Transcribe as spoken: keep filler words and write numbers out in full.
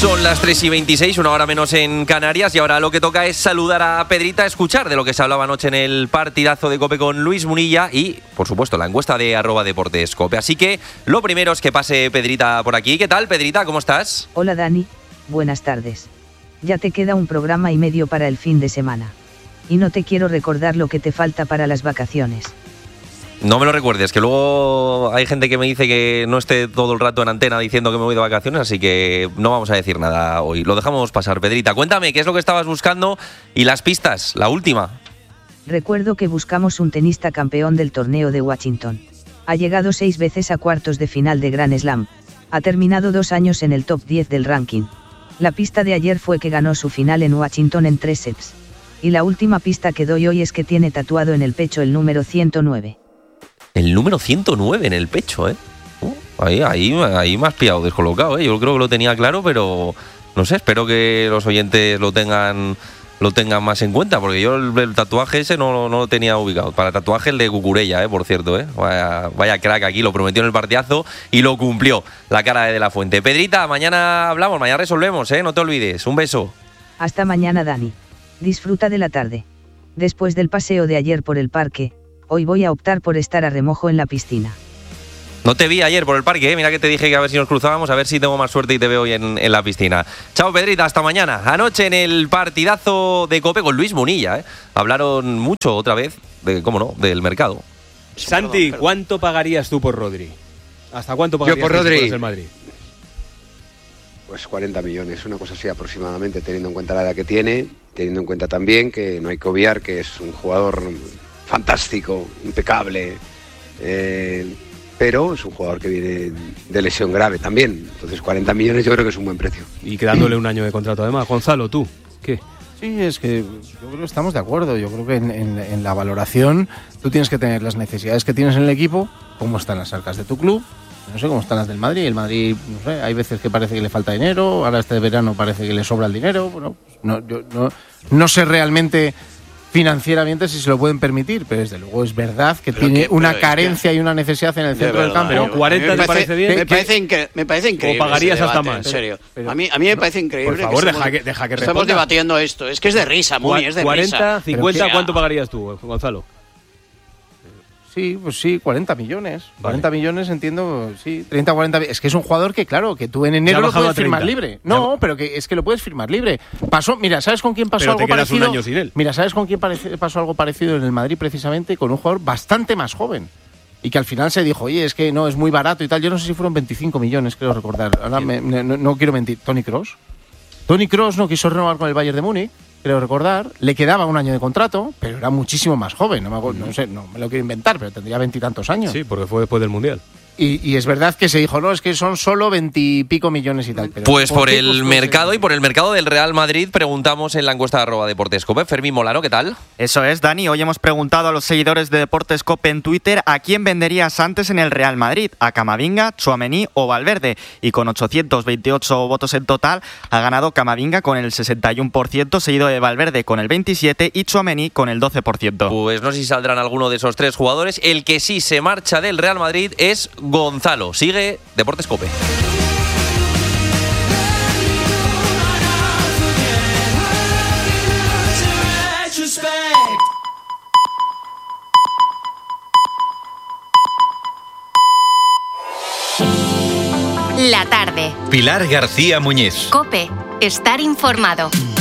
Son las tres y veintiséis, una hora menos en Canarias, y ahora lo que toca es saludar a Pedrita, escuchar de lo que se hablaba anoche en el partidazo de COPE con Luis Munilla y, por supuesto, la encuesta de arroba deportes COPE. Así que lo primero es que pase Pedrita por aquí. ¿Qué tal, Pedrita? ¿Cómo estás? Hola, Dani. Buenas tardes. Ya te queda un programa y medio para el fin de semana. Y no te quiero recordar lo que te falta para las vacaciones. No me lo recuerdes, que luego hay gente que me dice que no esté todo el rato en antena diciendo que me voy de vacaciones, así que no vamos a decir nada hoy. Lo dejamos pasar, Pedrita. Cuéntame, ¿qué es lo que estabas buscando? Y las pistas, la última. Recuerdo que buscamos un tenista campeón del torneo de Washington. Ha llegado seis veces a cuartos de final de Grand Slam. Ha terminado dos años en el top diez del ranking. La pista de ayer fue que ganó su final en Washington en tres sets. Y la última pista que doy hoy es que tiene tatuado en el pecho el número ciento nueve. El número ciento nueve en el pecho, ¿eh? Uh, ahí, ahí, ahí me has pillado descolocado, ¿eh? Yo creo que lo tenía claro, pero no sé, espero que los oyentes lo tengan lo tengan más en cuenta, porque yo el, el tatuaje ese no, no lo tenía ubicado. Para tatuaje el de Cucurella, ¿eh? Por cierto, ¿eh? Vaya, vaya crack aquí, lo prometió en el partidazo y lo cumplió, la cara de De La Fuente. Pedrita, mañana hablamos, mañana resolvemos, ¿eh? No te olvides. Un beso. Hasta mañana, Dani. Disfruta de la tarde. Después del paseo de ayer por el parque, hoy voy a optar por estar a remojo en la piscina. No te vi ayer por el parque, ¿eh? Mira que te dije que a ver si nos cruzábamos, a ver si tengo más suerte y te veo hoy en, en la piscina. Chao, Pedrita, hasta mañana. Anoche en el partidazo de COPE con Luis Munilla, ¿eh? Hablaron mucho otra vez, de, cómo no, del mercado. Santi, ¿cuánto pagarías tú por Rodri? ¿Hasta cuánto pagarías Yo por tú Rodri? por el Madrid? Pues cuarenta millones, una cosa así aproximadamente, teniendo en cuenta la edad que tiene, teniendo en cuenta también que no hay que obviar que es un jugador fantástico, impecable, eh, pero es un jugador que viene de lesión grave también. Entonces cuarenta millones yo creo que es un buen precio. Y quedándole un año de contrato además. Gonzalo, ¿tú qué? Sí, es que yo creo que estamos de acuerdo. Yo creo que en, en, en la valoración tú tienes que tener las necesidades que tienes en el equipo, cómo están las arcas de tu club. No sé cómo están las del Madrid. El Madrid, no sé, hay veces que parece que le falta dinero, ahora este verano parece que le sobra el dinero. Bueno, no, yo no, no sé realmente financieramente si se lo pueden permitir, pero desde luego es verdad que pero tiene que, una que, carencia y una necesidad en el centro verdad, del campo. Pero cuarenta te parece bien. Me parece, incre- me parece increíble. ¿O pagarías ese hasta debate, más? En serio. Pero, a, mí, a mí me parece increíble. Por favor, que deja que, deja que Estamos responda. debatiendo esto. Es que es de risa, Muni, es de cuarenta, risa. cincuenta, que- ¿cuánto pagarías tú, Gonzalo? Sí, pues sí, cuarenta millones. cuarenta millones entiendo, sí, treinta, cuarenta. Es que es un jugador que, claro, que tú en enero lo puedes firmar libre. No, pero que es que lo puedes firmar libre. Pasó, mira, ¿sabes con quién pasó pero algo te quedas parecido? un año sin él. Mira, ¿sabes con quién parece, pasó algo parecido en el Madrid precisamente? Con un jugador bastante más joven. Y que al final se dijo, oye, es que no, es muy barato y tal. Yo no sé si fueron veinticinco millones, creo recordar. Ahora me, me, no, no quiero mentir. Toni Kroos. Toni Kroos no quiso renovar con el Bayern de Múnich, creo recordar. Le quedaba un año de contrato, pero era muchísimo más joven. No me, hago, no sé, no me lo quiero inventar, pero tendría veintitantos años. Sí, porque fue después del Mundial. Y, y es verdad que se dijo, no, es que son solo veintipico millones y tal. Pero Pues por qué el costó mercado ese? y por el mercado del Real Madrid preguntamos en la encuesta de arroba deportes COPE. Fermín Molano, ¿qué tal? Eso es, Dani. Hoy hemos preguntado a los seguidores de Deportes COPE en Twitter a quién venderías antes en el Real Madrid, a Camavinga, Tchouaméni o Valverde. Y con ochocientos veintiocho votos en total ha ganado Camavinga con el sesenta y uno por ciento, seguido de Valverde con el veintisiete por ciento y Tchouaméni con el doce por ciento. Pues no sé si saldrán alguno de esos tres jugadores. El que sí se marcha del Real Madrid es Gonzalo. Sigue Deportes COPE. La tarde. Pilar García Muñiz. COPE. Estar informado.